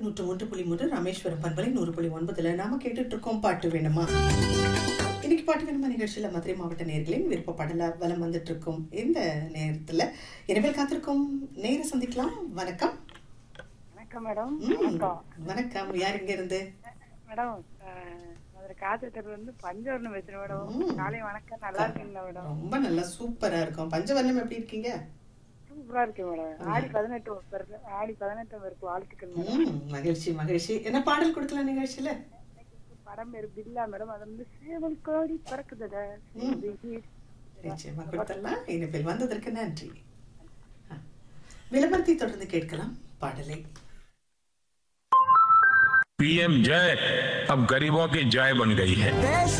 101.3 ராமேஸ்வரம் பண்பலை 100.9 நாம கேட்டுட்டு இருக்கோம் பாட்டு வேணுமா. இன்னைக்கு பாட்டு வேணுமா நிகழ்ச்சியில மதுரை மாவட்ட நேயர்களின் விருப்ப பாடல வலம் வந்துட்டு இருக்கும் இந்த நேரத்துல எனவே காத்திருக்கும் நேர சந்திக்கலாம். வணக்கம். வணக்கம் மேடம். வணக்கம். யார் இங்க இருந்து? மேடம் மதுரை காத்தட்டர்ல இருந்து பஞ்சவர்ணம் பேசுறேன் மேடம். காலை வணக்கம். நல்லா இருக்கீங்களா மேடம்? ரொம்ப நல்லா சூப்பரா இருக்கும். பஞ்சவர்ணம் எப்படி இருக்கீங்க? சூப்பரா இருக்கு மேடம். ஆடி 18 பேருக்கு வாழ்த்துக்கள் மேடம். மகிழ்ச்சி மகிழ்ச்சி. என்ன பாடல் கொடுக்கலாம் நிகழ்ச்சியில? படம் பேரு பில்லா மேடம். அது வந்து சேவல் கோடி பறக்குதடா. நிச்சயமா கொடுத்தலாம். இனிப்பில் வந்ததற்கு நன்றி. விளம்பரத்தை தொடர்ந்து கேட்கலாம் பாடலை. पीएम जय अब गरीबों की जय बन गई है.